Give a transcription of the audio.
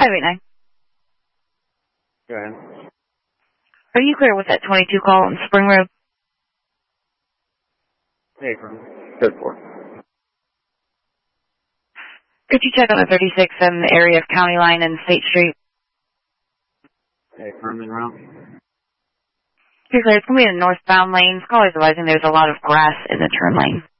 Highway 9. Go ahead. Are you clear with that 22 call on Spring Road? Hey, from Code 4. Could you check on the 36 in the area of County Line and State Street? Hey, Herman Route. You're clear. It's going to be in the northbound lanes. Call advising there's a lot of grass in the turn lane.